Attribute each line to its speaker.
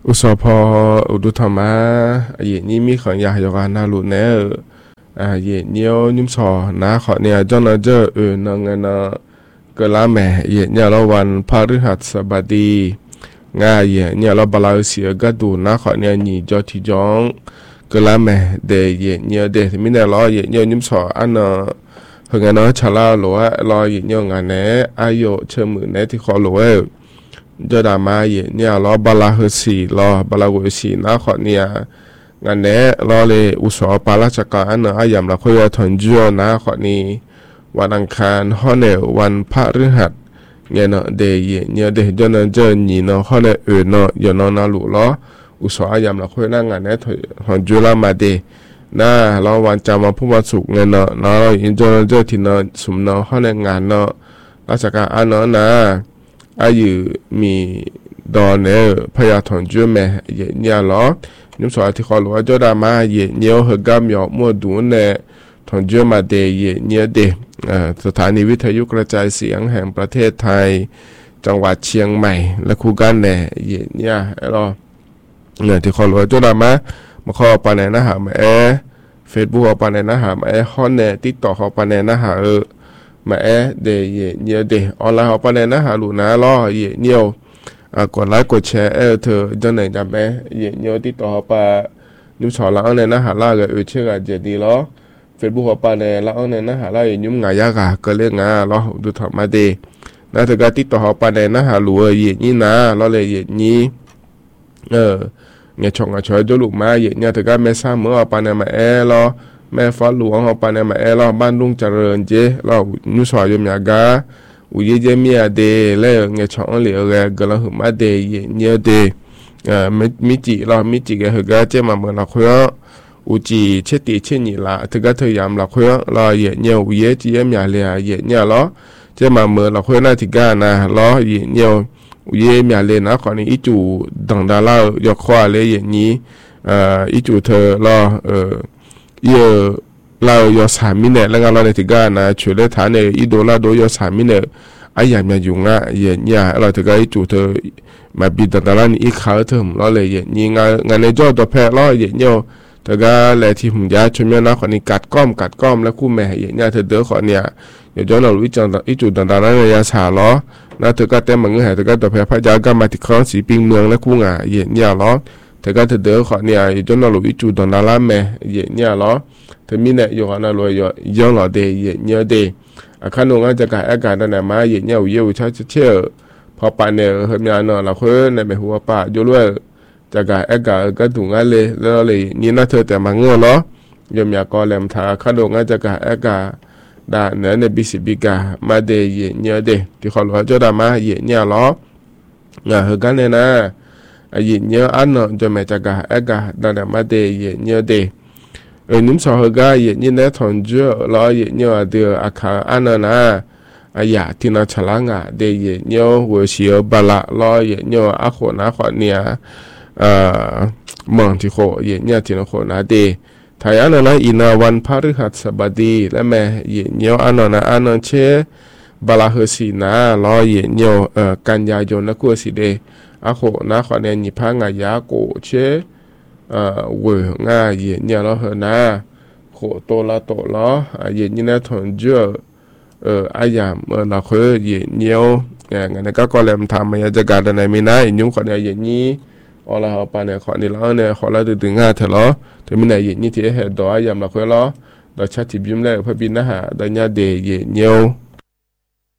Speaker 1: อุสพออุดุธรรมะเย็นนี้มีขันยาหยอกานาลุเนเย็นเนียวนิมสอนาขอเนี่ยจนเจอนางเงินกะลาแม่เย็นเนี่ยเราวันพฤหัสบดีง่ายเย็นเนี่ยเราบลาเสียกดูนาขอเนี่ยนี่จอที่จองกะลาแม่เดเย็นเนี่ยเดที่มีเนี่ยรอเย็นเนี่ยนิมสออันเฮงานชะลาหรือว่ารอเย็นเนี่ยงานเนอายุเชื่อมือเนที่ขอหรือว่าจอดามาเย็นเนี่ยรอบลาเฮสีรอบลาเวสีนาขอเนี่ยงานเนี้ยรอเลยอุศปาราชการอายามละคุยถอนจัวนะขอนี้วันอังคารฮอนเนวันพฤหัสเนี่ยเนาะเดย์เนี่ยเดย์จนเจอนี่เนาะฮอนเนเนาะยอนนาลุล้ออุศอายามละคุยนั่งงานเนี้ยถอนจัวละมาเดนะรอวันจันทร์วันพุธวันศุกร์เนี่ยเนาะเราอินจนเจอที่เนาะสมเนาะฮอนเนงานเนาะราชการอันเนาะนะอายุมีดอนเนี่ยพยาถอนจัวแม่เนี่ยล้อนิมสอที่ขอหลวงจอดามาเย่เนียวเฮกามยอมัวดูเนทองเจอมาเดเย่เนียเดสถานีวิทยุกระจายเสียงแห่งประเทศไทยจังหวัดเชียงใหม่และคู่กันเนเย่เนี่ยรอเนี่ยที่ขอหลวงจอดามาขอปานในนะหามาเฟซบุ๊กปานในนะหามาฮอนเนติ๊กต็อกเขาปานในนะหามาเดเย่เนียเดออนไลน์เขาปานในนะหาลูนะรอเย่เนียวกดไลค์กดแชร์เธอจนไหนจำไหมเย็นเยอะที่ต่อไปยุ่งสอนแล้วเนี่ยนะหาล่ากับเชื่อกันเจดีล้อเฟซบุ๊กไปเนี่ยแล้วเนี่ยนะหาล่ายุ่งง่ายยากก็เรื่องงานล้อดูทำมาดีนะเธอก็ติดต่อไปเนี่ยนะหาหลัวเย็นนี่นะล้อเลยเย็นนี้เนี่ยชงกับชอยจุลุมาเย็นเนี่ยเธอก็แม่ซ้ำเมื่อไปเนี่ยมาล้อแม่ฟ้าหลวงเอาไปเนี่ยมาล้อบ้านลุงเจริญเจ้ล้อยุ่งสอนยุ่งยากอุยเจมีอาเดแล้วเงี้ยช่องเหลือแกก็เราหืมอาเดเนี่ยเดมิจิเรามิจิก็เหก็เจมาเมื่อเราคุยอุจิเชติเชนี่ละถึงก็เธอยามเราคุยเราเนี่ยอุยจีเอ็มยาเลยเนี่ยล้อเจมาเมื่อเราคุยน่าถึงกันนะล้อเนี่ยอุยมียาเลยนะขอนี้อีจูดังดาล่ายกขวาเลยอย่างนี้อีจูเธอล้อเรายอสามิเนแล้วก็เราในที่การนะช่วยเหลือฐานในอีโดลาโดยอสามิเนไอ้ยามยุงอ่ะเย็นยาเราถึงก็ไอ้จู่เธอมาบิดตะลานอีขาวเธอเราเลยเย็นยิงงานในจอตัวแพร่เราเย็นเยอะแต่ก็แหละที่ผมยาชมนะขอนี้กัดก้อมแล้วคู่แม่เย็นยาเธอเด้อขอเนี่ยเดี๋ยวจอเราวิจารณ์อีจู่ตะลานในยาสาล้อนะเธอก็เต็มมันเงยเธอก็ตัวแพร่พระยาก็มาที่คลองสีปิงเมืองและคู่งาเย็นยาล้อเธอก็เธอเด้อขอเนี่ยจนเราวิจู่ตะลานแม่เย็นยาล้อเธอมีเนี่ยอยู่กันอะไรย้อนหล่อเดย์เนี่ยเดย์ขั้นตอนจะการอาการนั่นแหละมาเนี่ยวิวชัดเชื่อพอปานเนี่ยเฮมีอันเราเคยในแบบหัวป่าอยู่ด้วยจะการอาการก็ถูกงั้นเลยแล้วเลยนี่น่าเธอแต่มาเงาเนาะยมอยากก็แหลมทาขั้นตอนจะการอาการด่าเนี่ยในบิสิบิกามาเดย์เนี่ยเดย์ที่เขาบอกจะด่ามาเนี่ยล้อเฮกันเนี่ยนะเนี่ยอันเนาะจะไม่จะการอาการด่ามาเดย์เนี่ยเดย์นิมสอเฮกาเย็นเนี่ยถอนเจอล้อเย็นเนี่ยเดืออาคาอันนั้นนะอยากที่น่าฉลาดเดียเย็นเนี่ยหัวเสียบละล้อเย็นเนี่ยอาโคนาขอเนี่ยเมืองที่โคเย็นเนี่ยที่น่าโคนาเดไทยอันนั้นอินาวันพฤหัสบดีและแม่เย็นเนี่ยอันนั้นเชบลาเฮสีนาล้อเย็นเนี่ยกันยายนนักกัวสิเดอาโคนาขอเนี่ยนิพังายาโกเชเวง่ายเย็นเนี่ยเราเห็นนะโคโตละโตละเย็นเนี่ยถอนเจออายามเราเคยเย็นเนี่ยงั้นก็แลมทำมาจะการในมีนะยุ่งขอเนี่ยเย็นนี้เอาละเอาไปเนี่ยขอนี่แล้วเนี่ยขอเราดึงง่ายเถอะละแต่มีไหนเย็นนี้ที่เห็นดอยยามเราเคยละเราชัดที่บิมเลยเพื่อบินนะฮะดันยาเดย์เย็นเนี่ย